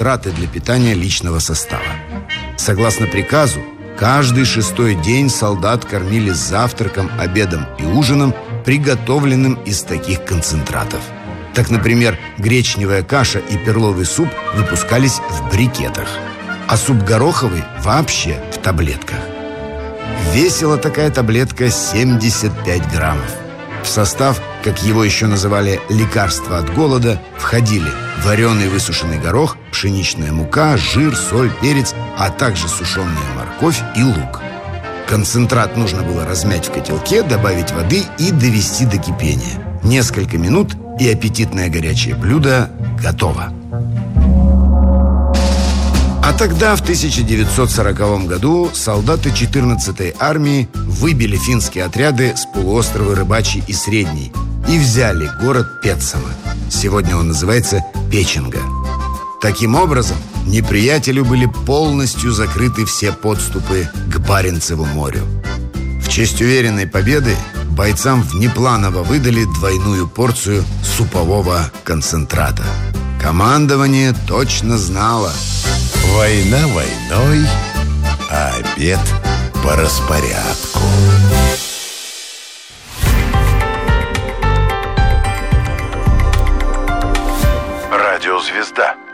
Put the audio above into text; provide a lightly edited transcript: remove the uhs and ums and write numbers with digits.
концентраты для питания личного состава. Согласно приказу, каждый 6-й день солдат кормили завтраком, обедом и ужином, приготовленным из таких концентратов. Так, например, гречневая каша и перловый суп выпускались в брикетах, а суп гороховый вообще в таблетках. Весила такая таблетка 75 граммов. В состав, как его еще называли, лекарства от голода, входили вареный высушенный горох, пшеничная мука, жир, соль, перец, а также сушеная морковь и лук. Концентрат нужно было размять в котелке, добавить воды и довести до кипения. Несколько минут, и аппетитное горячее блюдо готово. А тогда, в 1940 году, солдаты 14-й армии выбили финские отряды с полуострова Рыбачий и Средний и взяли город Петсамо. Сегодня он называется Печенга. Таким образом, неприятелю были полностью закрыты все подступы к Баренцеву морю. В честь уверенной победы бойцам внепланово выдали двойную порцию супового концентрата. Командование точно знало: война войной, а обед по распорядку. Радиозвезда.